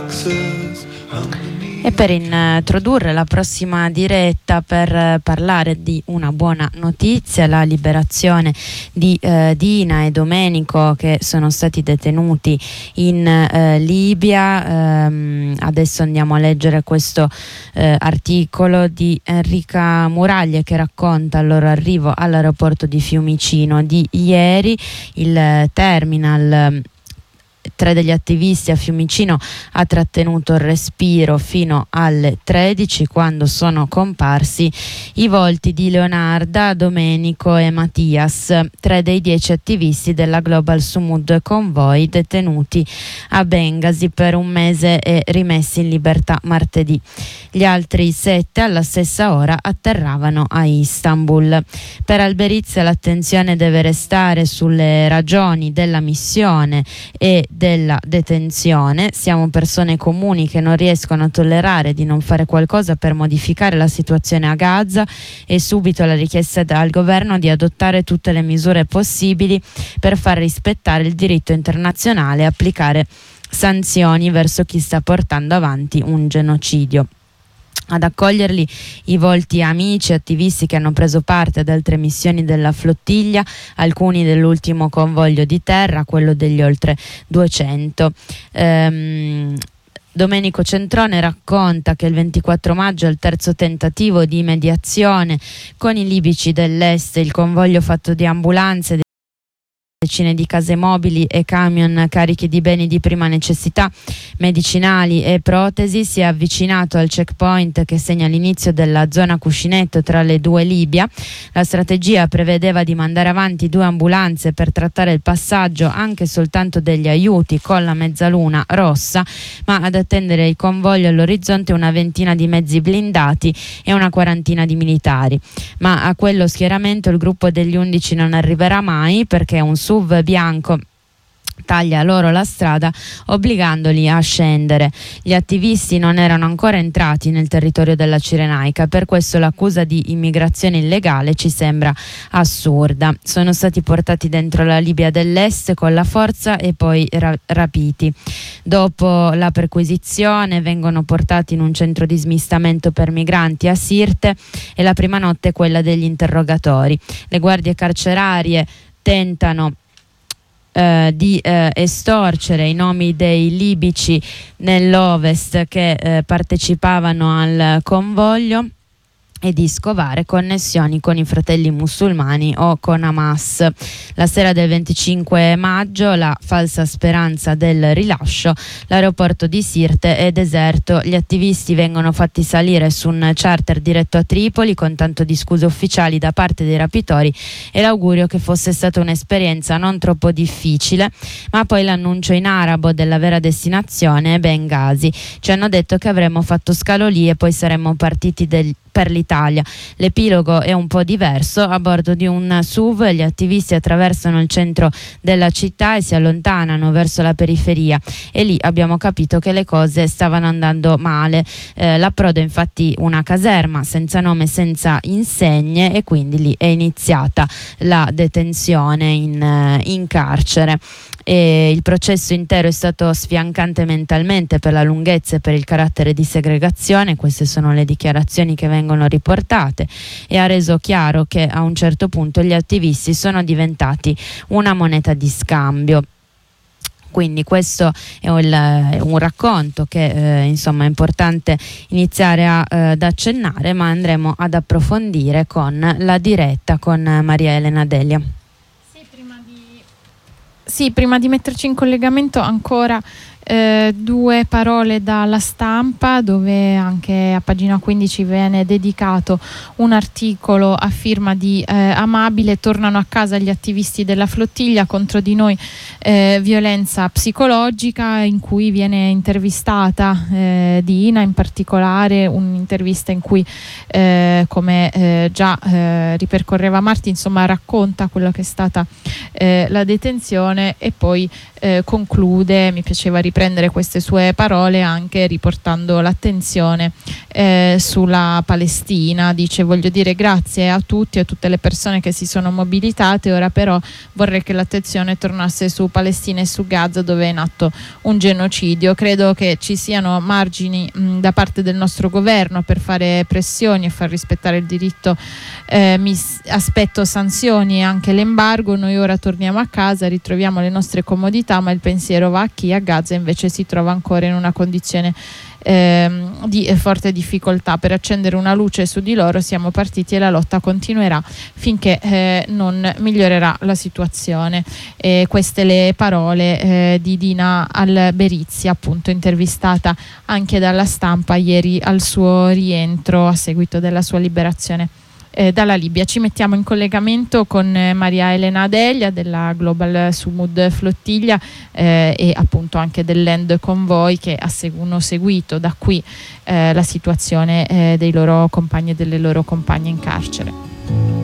E per introdurre la prossima diretta per parlare di una buona notizia, la liberazione di Dina e Domenico, che sono stati detenuti in Libia. Adesso andiamo a leggere questo articolo di Enrica Muraglie, che racconta il loro arrivo all'aeroporto di Fiumicino di ieri. Il terminal 3 degli attivisti a Fiumicino ha trattenuto il respiro fino alle 13, quando sono comparsi i volti di Leonarda, Domenico e Mattias, 3 dei 10 attivisti della Global Sumud Convoy detenuti a Bengasi per un mese e rimessi in libertà martedì. Gli altri 7 alla stessa ora atterravano a Istanbul. Per Alberizia l'attenzione deve restare sulle ragioni della missione e della detenzione. Siamo persone comuni che non riescono a tollerare di non fare qualcosa per modificare la situazione a Gaza, e subito la richiesta al governo di adottare tutte le misure possibili per far rispettare il diritto internazionale e applicare sanzioni verso chi sta portando avanti un genocidio. Ad accoglierli i volti amici e attivisti che hanno preso parte ad altre missioni della flottiglia, alcuni dell'ultimo convoglio di terra, quello degli oltre 200. Domenico Centrone racconta che il 24 maggio, al terzo tentativo di mediazione con i libici dell'est, il convoglio fatto di ambulanze, decine di case mobili e camion carichi di beni di prima necessità, medicinali e protesi, si è avvicinato al checkpoint che segna l'inizio della zona cuscinetto tra le due Libia. La strategia prevedeva di mandare avanti 2 ambulanze per trattare il passaggio anche soltanto degli aiuti con la mezzaluna rossa, ma ad attendere il convoglio all'orizzonte una ventina di mezzi blindati e una quarantina di militari. Ma a quello schieramento il gruppo degli 11 non arriverà mai, perché un SUV bianco taglia loro la strada, obbligandoli a scendere. Gli attivisti non erano ancora entrati nel territorio della Cirenaica, per questo l'accusa di immigrazione illegale ci sembra assurda. Sono stati portati dentro la Libia dell'Est con la forza e poi rapiti. Dopo la perquisizione vengono portati in un centro di smistamento per migranti a Sirte, e la prima notte è quella degli interrogatori. Le guardie carcerarie tentano di estorcere i nomi dei libici nell'Ovest che partecipavano al convoglio e di scovare connessioni con i fratelli musulmani o con Hamas. La sera del 25 maggio, la falsa speranza del rilascio, l'aeroporto di Sirte è deserto. Gli attivisti vengono fatti salire su un charter diretto a Tripoli, con tanto di scuse ufficiali da parte dei rapitori e l'augurio che fosse stata un'esperienza non troppo difficile, ma poi l'annuncio in arabo della vera destinazione è Bengasi. Ci hanno detto che avremmo fatto scalo lì e poi saremmo partiti per l'Italia. L'epilogo è un po' diverso. A bordo di un SUV gli attivisti attraversano il centro della città e si allontanano verso la periferia, e lì abbiamo capito che le cose stavano andando male. L'approdo è infatti una caserma senza nome, senza insegne, e quindi lì è iniziata la detenzione in carcere. E il processo intero è stato sfiancante mentalmente per la lunghezza e per il carattere di segregazione. Queste sono le dichiarazioni che vengono riportate, e ha reso chiaro che a un certo punto gli attivisti sono diventati una moneta di scambio. Quindi questo è un racconto che insomma è importante iniziare ad accennare, ma andremo ad approfondire con la diretta con Maria Elena Delia. Sì, prima di metterci in collegamento ancora 2 parole dalla Stampa, dove anche a pagina 15 viene dedicato un articolo a firma di Amabile. Tornano a casa gli attivisti della flottiglia, contro di noi violenza psicologica, in cui viene intervistata Dina, in particolare un'intervista in cui come già ripercorreva Marti, insomma racconta quello che è stata la detenzione, e poi conclude, mi piaceva riprendere queste sue parole anche riportando l'attenzione sulla Palestina. Dice: voglio dire grazie a tutti e a tutte le persone che si sono mobilitate, ora però vorrei che l'attenzione tornasse su Palestina e su Gaza, dove è in atto un genocidio. Credo che ci siano margini da parte del nostro governo per fare pressioni e far rispettare il diritto. Mi aspetto sanzioni e anche l'embargo. Noi ora torniamo a casa, ritroviamo le nostre comodità, ma il pensiero va a chi a Gaza invece si trova ancora in una condizione di forte difficoltà. Per accendere una luce su di loro siamo partiti e la lotta continuerà finché non migliorerà la situazione. Queste le parole di Dina Al-Berizzi, appunto intervistata anche dalla Stampa ieri al suo rientro a seguito della sua liberazione dalla Libia. Ci mettiamo in collegamento con Maria Elena Adelia della Global Sumud Flottiglia e appunto anche del Land Convoy, che hanno seguito da qui la situazione dei loro compagni e delle loro compagne in carcere.